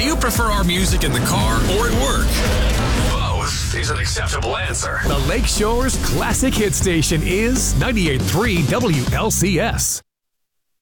Do you prefer our music in the car or at work? Both is an acceptable answer. The Lakeshore's classic hit station is 98.3 WLCS.